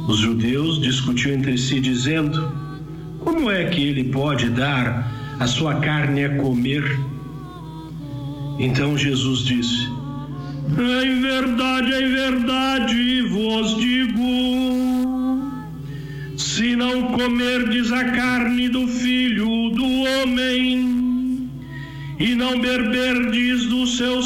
Os judeus discutiam entre si, dizendo: como é que ele pode dar a sua carne a comer? Então Jesus disse: em verdade vos digo, se não comerdes a carne do Filho do Homem e não beberdes do seu